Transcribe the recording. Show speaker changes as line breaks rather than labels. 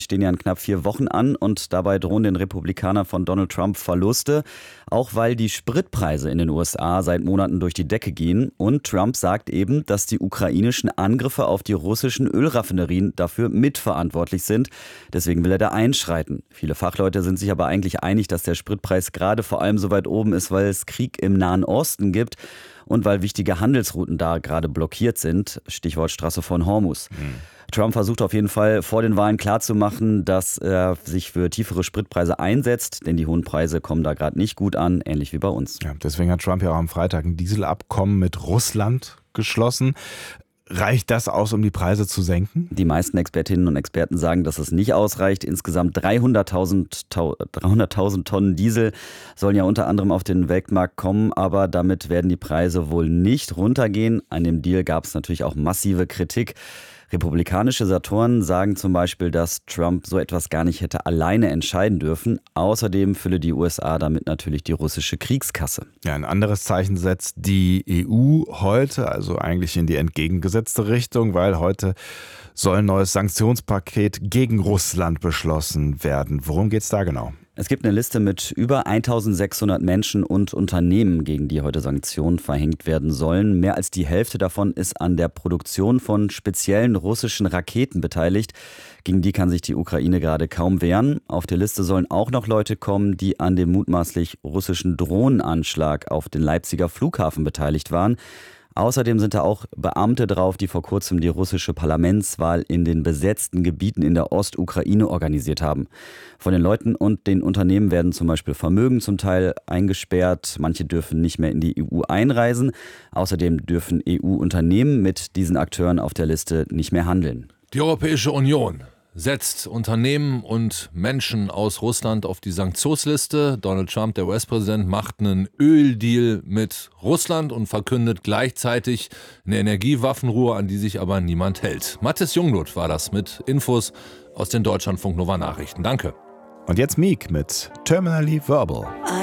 Stehen ja in knapp 4 Wochen an und dabei drohen den Republikanern von Donald Trump Verluste, auch weil die Spritpreise in den USA seit Monaten durch die Decke gehen. Und Trump sagt eben, dass die ukrainischen Angriffe auf die russischen Ölraffinerien dafür mitverantwortlich sind. Deswegen will er da einschreiten. Viele Fachleute sind sich aber eigentlich einig, dass der Spritpreis gerade vor allem so weit oben ist, weil es Krieg im Nahen Osten gibt und weil wichtige Handelsrouten da gerade blockiert sind. Stichwort Straße von Hormuz. Trump versucht auf jeden Fall vor den Wahlen klarzumachen, dass er sich für tiefere Spritpreise einsetzt, denn die hohen Preise kommen da gerade nicht gut an, ähnlich wie bei uns.
Ja, deswegen hat Trump ja auch am Freitag ein Dieselabkommen mit Russland geschlossen. Reicht das aus, um die Preise zu senken?
Die meisten Expertinnen und Experten sagen, dass es nicht ausreicht. Insgesamt 300.000 Tonnen Diesel sollen ja unter anderem auf den Weltmarkt kommen, aber damit werden die Preise wohl nicht runtergehen. An dem Deal gab es natürlich auch massive Kritik. Republikanische Senatoren sagen zum Beispiel, dass Trump so etwas gar nicht hätte alleine entscheiden dürfen. Außerdem fülle die USA damit natürlich die russische Kriegskasse.
Ja, ein anderes Zeichen setzt die EU heute, also eigentlich in die entgegengesetzte Richtung, weil heute soll ein neues Sanktionspaket gegen Russland beschlossen werden. Worum geht es da genau?
Es gibt eine Liste mit über 1600 Menschen und Unternehmen, gegen die heute Sanktionen verhängt werden sollen. Mehr als die Hälfte davon ist an der Produktion von speziellen russischen Raketen beteiligt. Gegen die kann sich die Ukraine gerade kaum wehren. Auf der Liste sollen auch noch Leute kommen, die an dem mutmaßlich russischen Drohnenanschlag auf den Leipziger Flughafen beteiligt waren. Außerdem sind da auch Beamte drauf, die vor kurzem die russische Parlamentswahl in den besetzten Gebieten in der Ostukraine organisiert haben. Von den Leuten und den Unternehmen werden zum Beispiel Vermögen zum Teil eingesperrt. Manche dürfen nicht mehr in die EU einreisen. Außerdem dürfen EU-Unternehmen mit diesen Akteuren auf der Liste nicht mehr handeln.
Die Europäische Union setzt Unternehmen und Menschen aus Russland auf die Sanktionsliste. Donald Trump, der US-Präsident, macht einen Öldeal mit Russland und verkündet gleichzeitig eine Energiewaffenruhe, an die sich aber niemand hält. Mathis Jungblut war das mit Infos aus den Deutschlandfunk Nova Nachrichten. Danke.
Und jetzt Meek mit Terminally Verbal.